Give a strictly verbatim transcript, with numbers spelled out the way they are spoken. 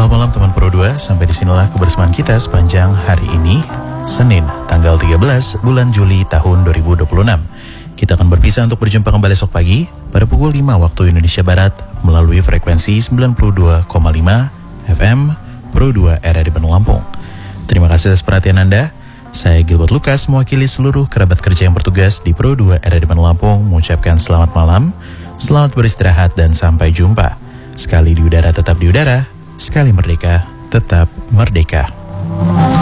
Selamat malam teman Pro dua, sampai disinilah kebersamaan kita sepanjang hari ini, Senin, tanggal tiga belas bulan Juli tahun dua ribu dua puluh enam. Kita akan berpisah untuk berjumpa kembali esok pagi pada pukul lima waktu Indonesia Barat melalui frekuensi sembilan puluh dua koma lima F M Pro dua R R I Bandung Lampung. Terima kasih atas perhatian Anda. Saya Gilbert Lucas mewakili seluruh kerabat kerja yang bertugas di Pro dua R R I Bandung Lampung mengucapkan selamat malam, selamat beristirahat dan sampai jumpa. Sekali di udara tetap di udara, sekali merdeka tetap merdeka.